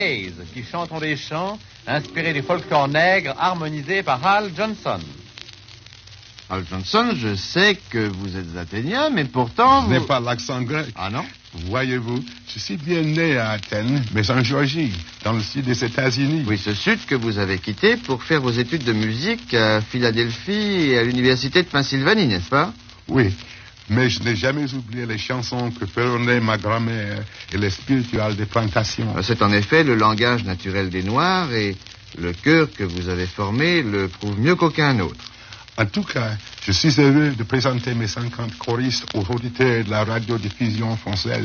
qui chanteront des chants inspirés du folklore nègre harmonisé par Hal Johnson. Hal Johnson, je sais que vous êtes athénien, mais pourtant... Ce n'est pas l'accent grec. Ah non? Voyez-vous, je suis bien né à Athènes, mais en Géorgie, dans le sud des États-Unis. Oui, ce sud que vous avez quitté pour faire vos études de musique à Philadelphie et à l'université de Pennsylvanie, n'est-ce pas? Oui, mais je n'ai jamais oublié les chansons que fredonnait ma grand-mère et les spirituals des plantations. C'est en effet le langage naturel des Noirs et le chœur que vous avez formé le prouve mieux qu'aucun autre. En tout cas, je suis heureux de présenter mes 50 choristes aux auditeurs de la radiodiffusion française.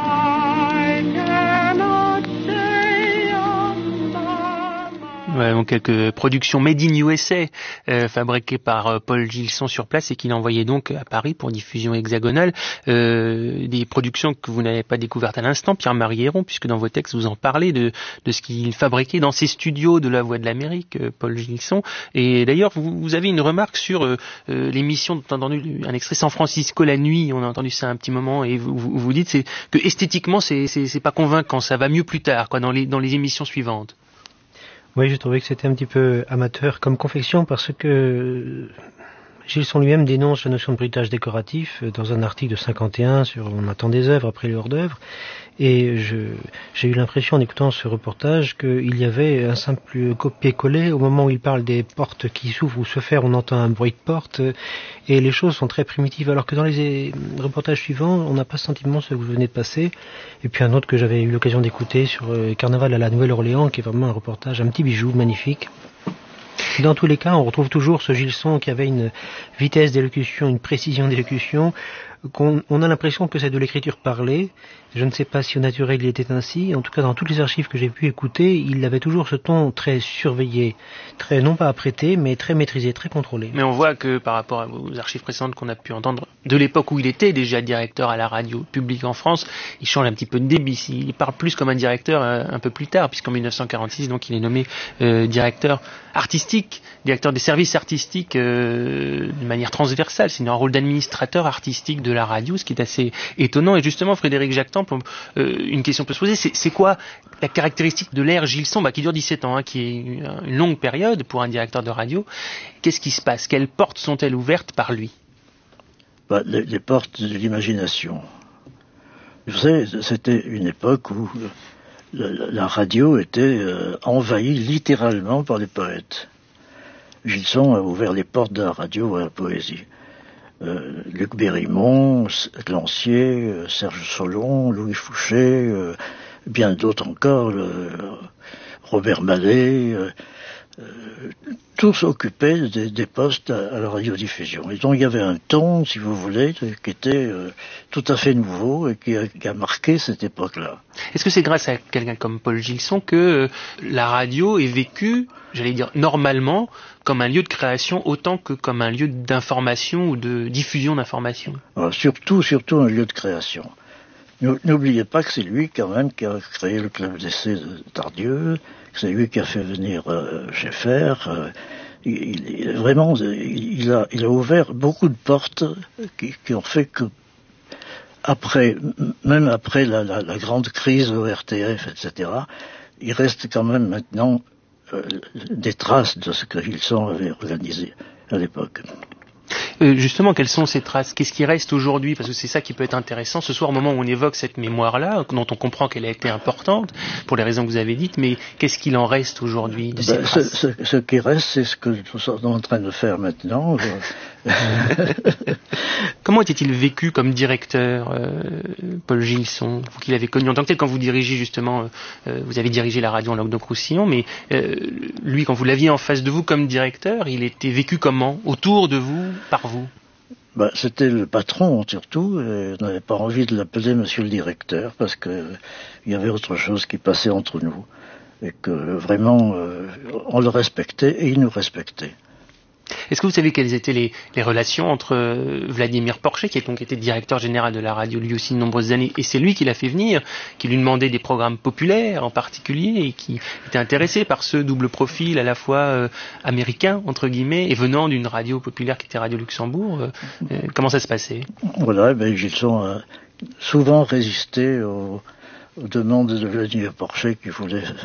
Ouais, donc quelques productions made in USA fabriquées par Paul Gilson sur place et qu'il a envoyé donc à Paris pour diffusion hexagonale. Des productions que vous n'avez pas découvertes à l'instant, Pierre-Marie Héron, puisque dans vos textes vous en parlez de ce qu'il fabriquait dans ses studios de la Voix de l'Amérique, Paul Gilson. Et d'ailleurs, vous avez une remarque sur l'émission dont on a entendu un extrait, San Francisco la nuit. On a entendu ça un petit moment et vous dites que esthétiquement c'est pas convaincant, ça va mieux plus tard, quoi, dans les émissions suivantes. Oui, j'ai trouvé que c'était un petit peu amateur comme confection parce que Gilson lui-même dénonce la notion de bruitage décoratif dans un article de 51 sur On attend des œuvres après l'heure d'œuvre. Et j'ai eu l'impression en écoutant ce reportage qu'il y avait un simple copier-coller. Au moment où il parle des portes qui s'ouvrent ou se ferment, on entend un bruit de porte et les choses sont très primitives. Alors que dans les reportages suivants, on n'a pas ce sentiment, ce que vous venez de passer. Et puis un autre que j'avais eu l'occasion d'écouter sur Carnaval à la Nouvelle-Orléans, qui est vraiment un reportage, un petit bijou magnifique. Dans tous les cas, on retrouve toujours ce Gilson qui avait une vitesse d'élocution, une précision d'élocution, on a l'impression que c'est de l'écriture parlée. Je ne sais pas si au naturel il était ainsi. En tout cas, dans toutes les archives que j'ai pu écouter, il avait toujours ce ton très surveillé, très non pas apprêté, mais très maîtrisé, très contrôlé. Mais on voit que par rapport à vos archives précédentes qu'on a pu entendre, de l'époque où il était déjà directeur à la radio publique en France, il change un petit peu de débit. Il parle plus comme un directeur un peu plus tard, puisqu'en 1946, donc, il est nommé directeur artistique, directeur des services artistiques de manière transversale. C'est un rôle d'administrateur artistique de la radio, ce qui est assez étonnant. Et justement, Frédéric Jacquetemps, une question peut se poser, c'est quoi la caractéristique de l'ère Gilson, qui dure 17 ans, qui est une longue période pour un directeur de radio. Qu'est-ce qui se passe? Quelles portes sont-elles ouvertes par lui? Les portes de l'imagination. Vous savez, c'était une époque où la radio était envahie littéralement par les poètes. Gilson a ouvert les portes de la radio à la poésie. Luc Bérimont, Lancier, Serge Solon, Louis Fouché, bien d'autres encore, Robert Mallet, tous occupaient des postes à la radiodiffusion. Et donc il y avait un ton, si vous voulez, qui était tout à fait nouveau et qui a marqué cette époque-là. Est-ce que c'est grâce à quelqu'un comme Paul Gilson que la radio est vécue, j'allais dire normalement, comme un lieu de création autant que comme un lieu d'information ou de diffusion d'informations? Alors, surtout un lieu de création. N'oubliez pas que c'est lui quand même qui a créé le club d'essai de Tardieu, que c'est lui qui a fait venir Schaeffer. Il a ouvert beaucoup de portes qui ont fait que même après la grande crise au RTF, etc., il reste quand même maintenant des traces de ce que Gilson avait organisé à l'époque. Justement, quelles sont ces traces? Qu'est-ce qui reste aujourd'hui? Parce que c'est ça qui peut être intéressant. Ce soir, au moment où on évoque cette mémoire-là, dont on comprend qu'elle a été importante, pour les raisons que vous avez dites, mais qu'est-ce qu'il en reste aujourd'hui de ces traces? Ce qui reste, c'est ce que nous sommes en train de faire maintenant. Comment était-il vécu comme directeur, Paul Gilson, vous qui l'avez connu en tant que tel, quand vous dirigez justement, vous avez dirigé la radio en Languedoc-Roussillon, mais lui, quand vous l'aviez en face de vous comme directeur, il était vécu comment? Autour de vous, par vous? C'était le patron surtout, et on n'avait pas envie de l'appeler monsieur le directeur, parce que il y avait autre chose qui passait entre nous, et que vraiment on le respectait et il nous respectait. Est-ce que vous savez quelles étaient les relations entre Vladimir Porchet, qui a donc été directeur général de la radio lui aussi de nombreuses années, et c'est lui qui l'a fait venir, qui lui demandait des programmes populaires en particulier, et qui était intéressé par ce double profil à la fois américain, entre guillemets, et venant d'une radio populaire qui était Radio Luxembourg. Comment ça se passait? Voilà, Gilson a souvent résisté aux demandes de Vladimir Porchet qui voulait